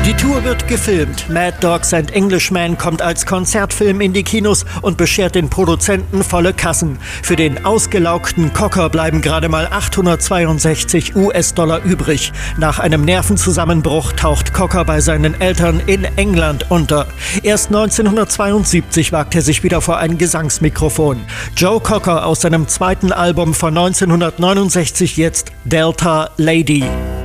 Die Tour wird gefilmt. Mad Dogs and Englishmen kommt als Konzertfilm in die Kinos und beschert den Produzenten volle Kassen. Für den ausgelaugten Cocker bleiben gerade mal 862 US-Dollar übrig. Nach einem Nervenzusammenbruch taucht Cocker bei seinen Eltern in England unter. Erst 1972 wagt er sich wieder vor ein Gesangsmikrofon. Joe Cocker aus seinem zweiten Album von 1969, jetzt Delta Lady.